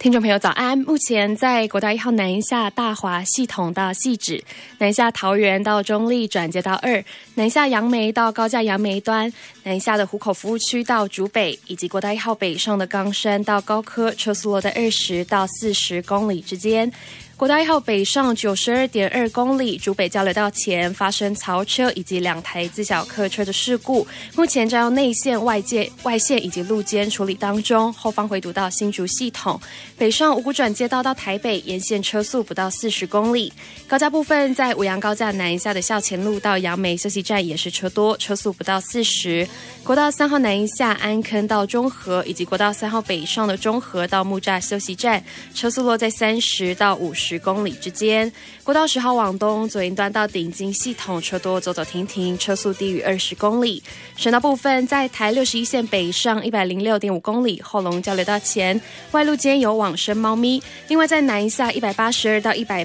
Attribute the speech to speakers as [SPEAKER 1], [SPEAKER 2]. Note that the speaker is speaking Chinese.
[SPEAKER 1] 听众朋友早安，目前在国道1号南一下大华系统到汐止，南一下桃园到中立转接到2，南一下杨梅到高架杨梅端，南一下的湖口服务区到竹北，以及国道1号北上的冈山到高科，车速落在20到40公里之间。国道1号北上 92.2 公里，竹北交流道前发生槽车以及2台自小客车的事故，目前正由内线、外线以及路肩处理当中，后方回堵到新竹系统。北上五股转接道到台北，沿线车速不到40公里。高架部分，在五杨高架南一下的校前路到杨梅休息站也是车多，车速不到40。国道3号南一下安坑到中和，以及国道3号北上的中和到木栅休息站，车速落在30到50公里之间。国道10号往东左营端到顶金系统车多，走走停停，车速低于20公里。省道部分，在台61线北上 106.5 公里，后龙交流道前外路间有往生猫咪。另外在南一下182到188